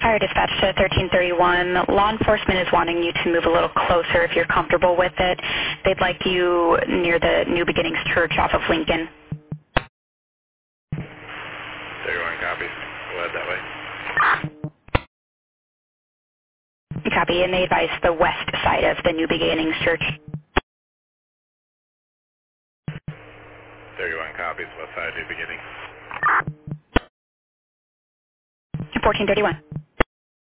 Fire dispatch to 1331. Law enforcement is wanting you to move a little closer if you're comfortable with it. They'd like you near the New Beginnings Church off of Lincoln. 31 copies. We'll head that way. Copy, and they advise the west side of the New Beginnings Church. 31 copies. West side, New Beginning. 1431.